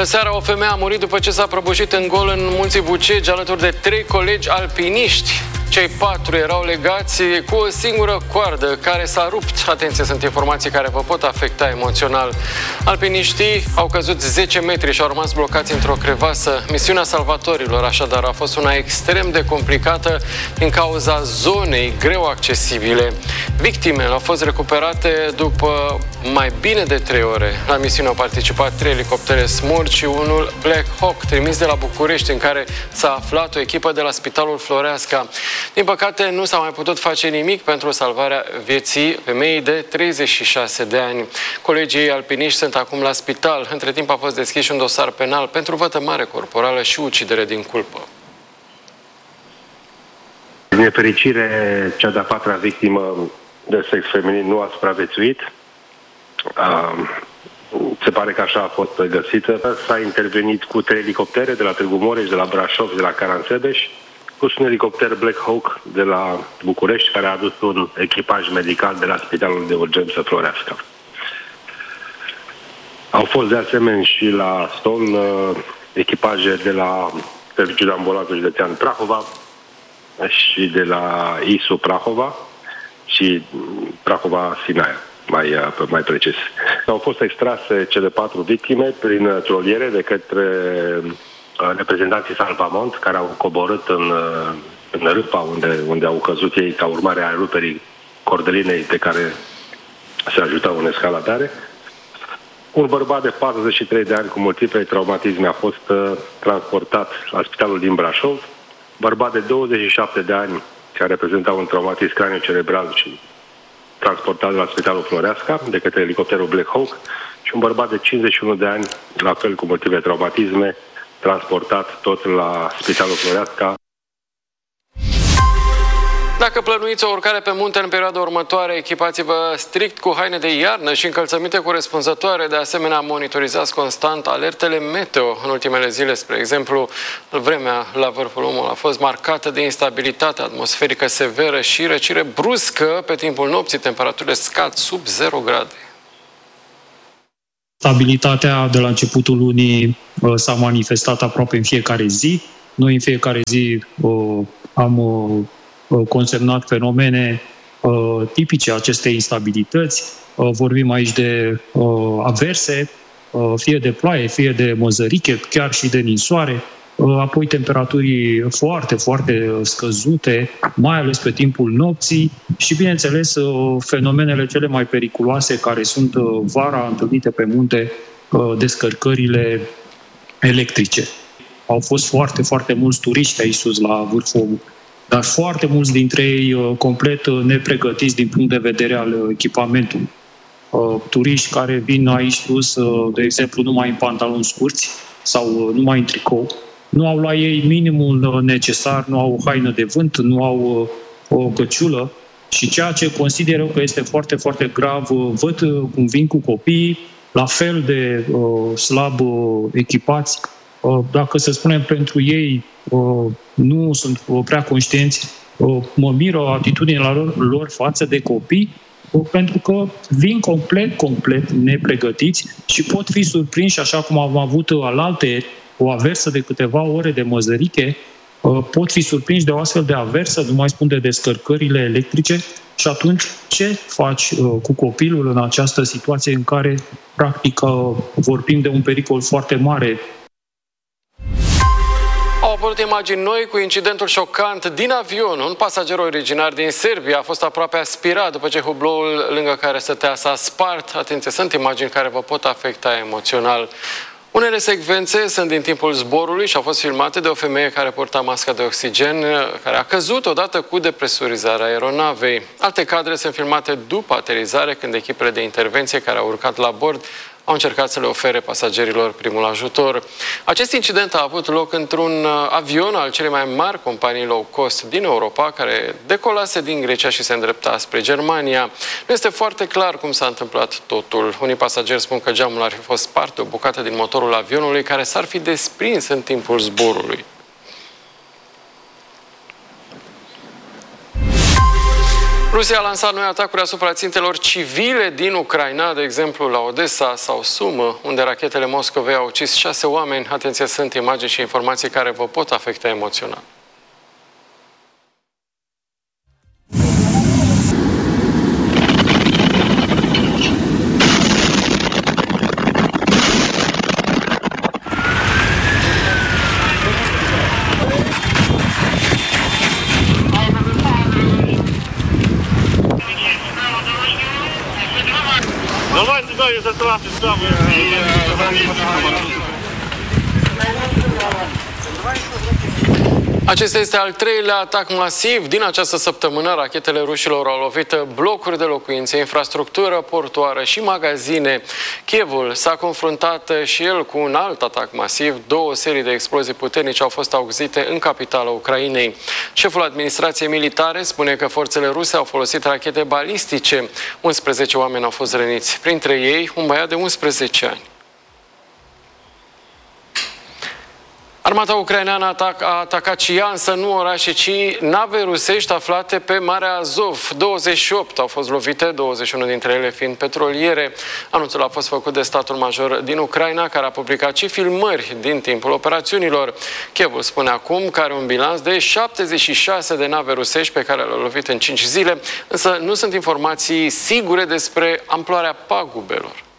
Bună seara! O femeie a murit după ce s-a prăbușit în gol în Munții Bucegi alături de 3 colegi alpiniști. Cei 4 erau legați cu o singură coardă care s-a rupt. Atenție, sunt informații care vă pot afecta emoțional. Alpiniștii au căzut 10 metri și au rămas blocați într-o crevasă. Misiunea salvatorilor, așadar, a fost una extrem de complicată din cauza zonei greu accesibile. Victimele au fost recuperate după mai bine de 3 ore. La misiune au participat 3 elicoptere Smurd și unul Black Hawk, trimis de la București, în care s-a aflat o echipă de la Spitalul Floreasca. Din păcate, nu s-a mai putut face nimic pentru salvarea vieții femeii de 36 de ani. Colegii ei alpiniști sunt acum la spital. Între timp a fost deschis și un dosar penal pentru vătămare corporală și ucidere din culpă. Din nefericire, cea de-a 4-a victimă de sex feminin nu a supraviețuit. Se pare că așa a fost găsită. S-a intervenit cu 3 elicoptere de la Târgu Mureș, de la Brașov și de la Caransebeș, plus un elicopter Black Hawk de la București, care a adus un echipaj medical de la Spitalul de Urgență Floreasca. Au fost de asemenea și la Ston echipaje de la Serviciul de Ambulanță Județean Prahova și de la ISU Prahova și Prahova-Sinaia, mai precis. Au fost extrase cele 4 victime prin troliere de către reprezentanții Salvamont, care au coborât în râpa unde au căzut ei ca urmare a ruperii cordelinei de care se ajutau în escaladare. Un bărbat de 43 de ani cu multiple traumatisme a fost transportat la spitalul din Brașov, bărbat de 27 de ani care reprezenta un traumatism cranio-cerebral și transportat la spitalul Floreasca de către elicopterul Black Hawk și un bărbat de 51 de ani, la fel cu multiple traumatisme, transportat tot la Spitalul Floreasca. Dacă plănuiți o urcare pe munte în perioada următoare, echipați-vă strict cu haine de iarnă și încălțăminte corespunzătoare. De asemenea, monitorizați constant alertele meteo. În ultimele zile, spre exemplu, vremea la vârful omului a fost marcată de instabilitate atmosferică severă și răcire bruscă. Pe timpul nopții, temperaturile scad sub 0 grade. Stabilitatea de la începutul lunii s-a manifestat aproape în fiecare zi. Noi în fiecare zi am consemnat fenomene tipice acestei instabilități. Vorbim aici de averse, fie de ploaie, fie de măzăriche, chiar și de ninsoare. Apoi temperaturi foarte, foarte scăzute, mai ales pe timpul nopții și, bineînțeles, fenomenele cele mai periculoase care sunt vara întâlnite pe munte, descărcările electrice. Au fost foarte, foarte mulți turiști aici sus la vârful omului, dar foarte mulți dintre ei complet nepregătiți din punct de vedere al echipamentului. Turiști care vin aici sus, de exemplu, numai în pantaloni scurți sau numai în tricou, nu au la ei minimul necesar, nu au o haină de vânt, nu au o căciulă și ceea ce consider eu că este foarte, foarte grav, văd cum vin cu copiii, la fel de slab echipați. Dacă, să spunem, pentru ei nu sunt prea conștienți, mă miră atitudinea lor față de copii, pentru că vin complet nepregătiți și pot fi surprinși, așa cum am avut alaltăieri, o aversă de câteva ore de măzăriche, pot fi surprinși de o astfel de aversă, nu mai spun de descărcările electrice, și atunci ce faci cu copilul în această situație în care, practic, vorbim de un pericol foarte mare? Au apărut imagini noi cu incidentul șocant din avion. Un pasager originar din Serbia a fost aproape aspirat după ce hubloul lângă care stătea s-a spart. Atenție, sunt imagini care vă pot afecta emoțional. Unele secvențe sunt din timpul zborului și au fost filmate de o femeie care purta masca de oxigen, care a căzut odată cu depresurizarea aeronavei. Alte cadre sunt filmate după aterizare, când echipele de intervenție care au urcat la bord au încercat să le ofere pasagerilor primul ajutor. Acest incident a avut loc într-un avion al celei mai mari companii low cost din Europa, care decolase din Grecia și se îndrepta spre Germania. Nu este foarte clar cum s-a întâmplat totul. Unii pasageri spun că geamul ar fi fost spart de o bucată din motorul avionului care s-ar fi desprins în timpul zborului. Rusia a lansat noi atacuri asupra țintelor civile din Ucraina, de exemplu la Odessa sau Sumă, unde rachetele Moscovei au ucis 6 oameni. Atenție, sunt imagini și informații care vă pot afecta emoțional. Acesta este al treilea atac masiv din această săptămână. Rachetele rușilor au lovit blocuri de locuințe, infrastructură portoară și magazine. Kievul s-a confruntat și el cu un alt atac masiv. 2 serii de explozii puternice au fost auzite în capitala Ucrainei. Șeful administrației militare spune că forțele ruse au folosit rachete balistice. 11 oameni au fost răniți, printre ei un băiat de 11 ani. Armata ucraineană a atacat și ea, însă nu orașe, ci nave rusești aflate pe Marea Azov. 28 au fost lovite, 21 dintre ele fiind petroliere. Anunțul a fost făcut de statul major din Ucraina, care a publicat și filmări din timpul operațiunilor. Kievul spune acum că are un bilanț de 76 de nave rusești pe care le-au lovit în 5 zile, însă nu sunt informații sigure despre amploarea pagubelor.